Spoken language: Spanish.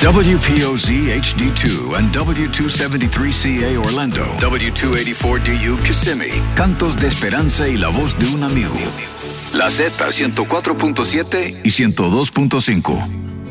WPOZ HD2 and W273CA Orlando, W284DU Kissimmee, cantos de esperanza y la voz de un amigo. La Z 104.7 y 102.5.